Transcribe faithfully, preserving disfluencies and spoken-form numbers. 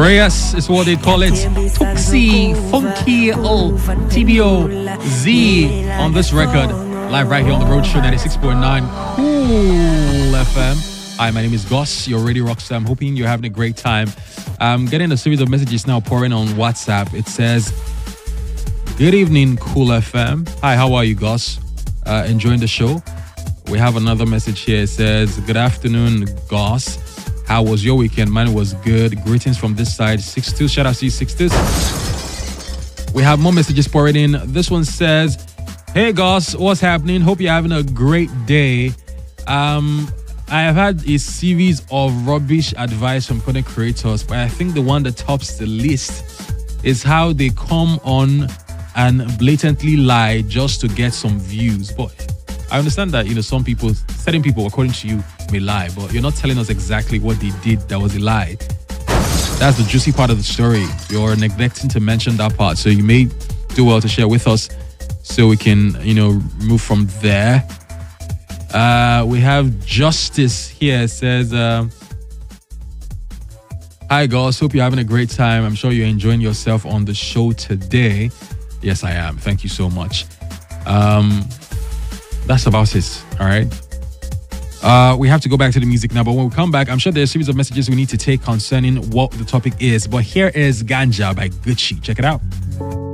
Reyes is what they call it. Tuxi, Funky, O, T B O, Z on this record. Live right here on the Road Show, ninety-six point nine Cool F M. Hi, my name is Goss, your Radio Rockstar. I'm hoping you're having a great time. I'm getting a series of messages now pouring on WhatsApp. It says, good evening, Cool F M. Hi, how are you, Goss? Uh, enjoying the show? We have another message here. It says, good afternoon, Goss. How was your weekend? Mine was good. Greetings from this side. six two. Shout out to you, six two. We have more messages pouring in. This one says, hey, Goss, what's happening? Hope you're having a great day. Um, I have had a series of rubbish advice from content creators, but I think the one that tops the list is how they come on and blatantly lie just to get some views. But I understand that, you know, some people, certain people, according to you, may lie, but you're not telling us exactly what they did that was a lie. That's the juicy part of the story. You're neglecting to mention that part, so you may do well to share with us so we can, you know, move from there. Uh, we have Justice here. It says, uh, hi, guys. Hope you're having a great time. I'm sure you're enjoying yourself on the show today. Yes, I am. Thank you so much. Um, that's about it. All right. Uh, we have to go back to the music now, but when we come back, I'm sure there's a series of messages we need to take concerning what the topic is. But here is Ganja by Gucci. Check it out.